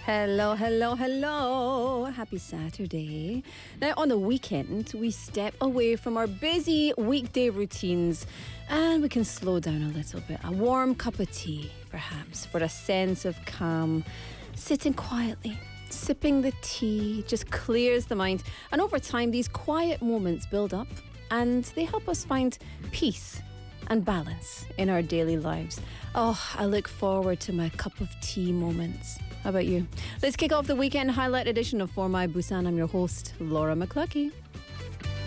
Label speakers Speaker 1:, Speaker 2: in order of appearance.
Speaker 1: Hello, hello, hello. Happy Saturday. Now, on the weekend, we step away from our busy weekday routines and we can slow down a little bit. A warm cup of tea, perhaps, for a sense of calm. Sitting quietly, sipping the tea just clears the mind. And over time, these quiet moments build up and they help us find peace and balance in our daily lives. Oh, I look forward to my cup of tea moments. How about you? Let's kick off the weekend highlight edition of For My Busan. I'm your host, Laura McCluskey.